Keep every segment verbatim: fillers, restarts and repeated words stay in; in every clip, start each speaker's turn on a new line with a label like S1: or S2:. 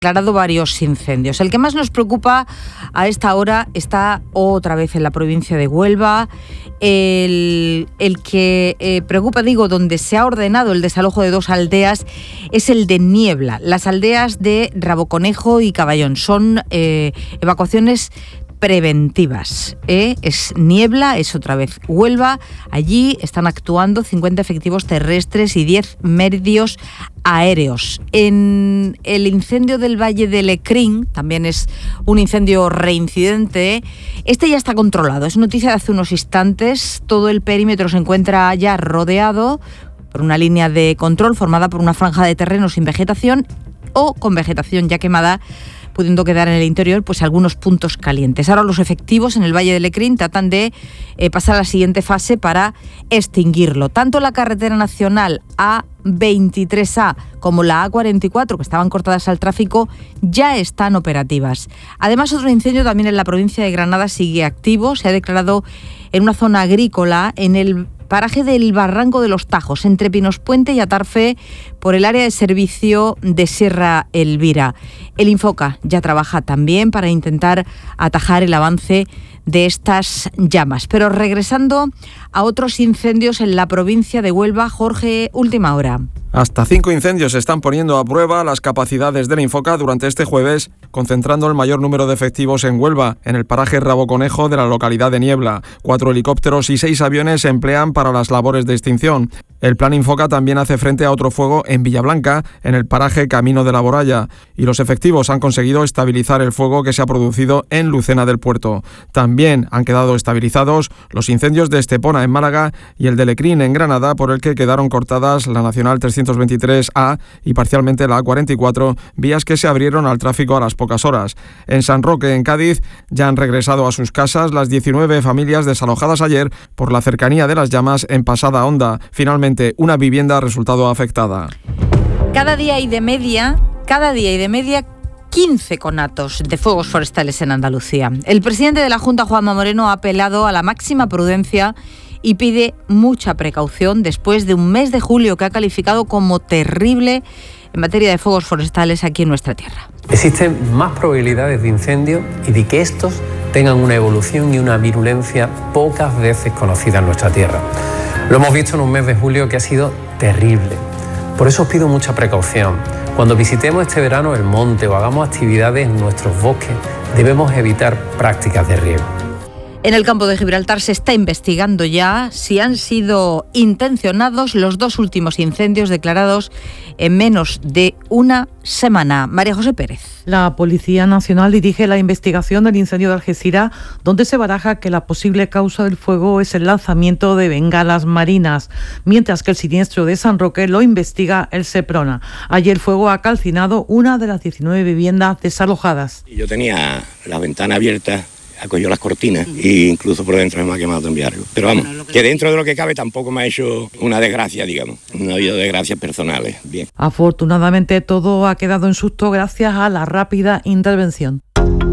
S1: declarado varios incendios. El que más nos preocupa a esta hora está otra vez en la provincia de Huelva. El, el que eh, preocupa, digo, donde se ha ordenado el desalojo de dos aldeas es el de Niebla. Las aldeas de Raboconejo y Caballón son eh, evacuaciones preventivas. ¿eh? Es Niebla, es otra vez Huelva. Allí están actuando cincuenta efectivos terrestres y diez medios aéreos. En el incendio del Valle de Lecrín, también es un incendio reincidente, este ya está controlado. Es noticia de hace unos instantes. Todo el perímetro se encuentra ya rodeado por una línea de control formada por una franja de terreno sin vegetación o con vegetación ya quemada, pudiendo quedar en el interior pues algunos puntos calientes. Ahora los efectivos en el Valle de Lecrín tratan de eh, pasar a la siguiente fase para extinguirlo. Tanto la carretera nacional A veintitrés A como la A cuarenta y cuatro, que estaban cortadas al tráfico, ya están operativas. Además, otro incendio también en la provincia de Granada sigue activo. Se ha declarado en una zona agrícola, en el paraje del Barranco de los Tajos, entre Pinospuente y Atarfe, por el área de servicio de Sierra Elvira. El Infoca ya trabaja también para intentar atajar el avance de estas llamas. Pero regresando a otros incendios en la provincia de Huelva, Jorge, última hora.
S2: Hasta cinco incendios están poniendo a prueba las capacidades del Infoca durante este jueves, concentrando el mayor número de efectivos en Huelva, en el paraje Raboconejo de la localidad de Niebla. Cuatro helicópteros y seis aviones se emplean para las labores de extinción. El plan Infoca también hace frente a otro fuego en Villablanca, en el paraje Camino de la Boralla, y los efectivos han conseguido estabilizar el fuego que se ha producido en Lucena del Puerto. También han quedado estabilizados los incendios de Estepona en Málaga y el de Lecrín en Granada, por el que quedaron cortadas la Nacional trescientos veintitrés A y parcialmente la A cuarenta y cuatro, vías que se abrieron al tráfico a las pocas horas. En San Roque, en Cádiz, ya han regresado a sus casas las diecinueve familias desalojadas ayer por la cercanía de las llamas en Pasada Honda. Finalmente, una vivienda ha resultado afectada.
S1: Cada día y de media, cada día y de media, quince conatos de fuegos forestales en Andalucía. El presidente de la Junta, Juanma Moreno, ha apelado a la máxima prudencia y pide mucha precaución después de un mes de julio que ha calificado como terrible en materia de fuegos forestales aquí en nuestra tierra.
S3: Existen más probabilidades de incendio y de que estos tengan una evolución y una virulencia pocas veces conocida en nuestra tierra. Lo hemos visto en un mes de julio que ha sido terrible. Por eso os pido mucha precaución. Cuando visitemos este verano el monte o hagamos actividades en nuestros bosques, debemos evitar prácticas de riego.
S1: En el campo de Gibraltar se está investigando ya si han sido intencionados los dos últimos incendios declarados en menos de una semana. María José Pérez.
S4: La Policía Nacional dirige la investigación del incendio de Algeciras, donde se baraja que la posible causa del fuego es el lanzamiento de bengalas marinas, mientras que el siniestro de San Roque lo investiga el Seprona. Allí el fuego ha calcinado una de las diecinueve viviendas desalojadas.
S5: Yo tenía la ventana abierta, acogió las cortinas e incluso por dentro me ha quemado también algo. Pero vamos, que dentro de lo que cabe tampoco me ha hecho una desgracia, digamos. No ha habido desgracias personales. Bien.
S4: Afortunadamente todo ha quedado en susto gracias a la rápida intervención.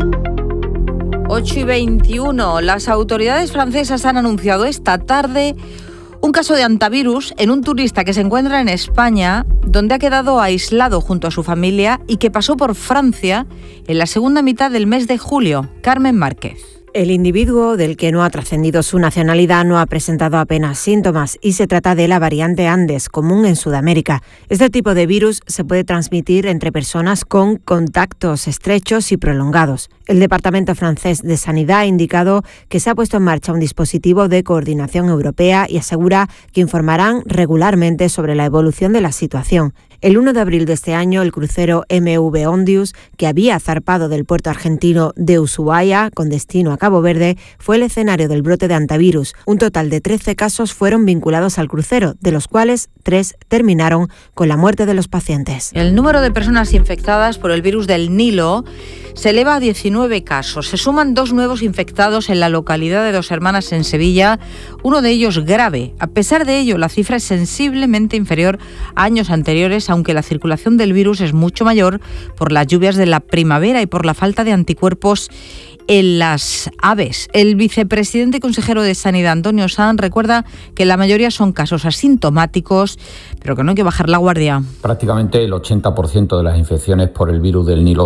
S1: ocho y veintiuno. Las autoridades francesas han anunciado esta tarde un caso de hantavirus en un turista que se encuentra en España, donde ha quedado aislado junto a su familia y que pasó por Francia en la segunda mitad del mes de julio. Carmen Márquez.
S6: El individuo, del que no ha trascendido su nacionalidad, no ha presentado apenas síntomas y se trata de la variante Andes, común en Sudamérica. Este tipo de virus se puede transmitir entre personas con contactos estrechos y prolongados. El Departamento francés de Sanidad ha indicado que se ha puesto en marcha un dispositivo de coordinación europea y asegura que informarán regularmente sobre la evolución de la situación. El uno de abril de este año, el crucero M V Ondius, que había zarpado del puerto argentino de Ushuaia con destino a Cabo Verde, fue el escenario del brote de hantavirus. Un total de trece casos fueron vinculados al crucero, de los cuales tres terminaron con la muerte de los pacientes.
S1: El número de personas infectadas por el virus del Nilo se eleva a diecinueve casos. Se suman dos nuevos infectados en la localidad de Dos Hermanas, en Sevilla, uno de ellos grave. A pesar de ello, la cifra es sensiblemente inferior a años anteriores, aunque la circulación del virus es mucho mayor por las lluvias de la primavera y por la falta de anticuerpos en las aves. El vicepresidente y consejero de Sanidad, Antonio Sanz, recuerda que la mayoría son casos asintomáticos, pero que no hay que bajar la guardia.
S7: Prácticamente el ochenta por ciento de las infecciones por el virus del Nilo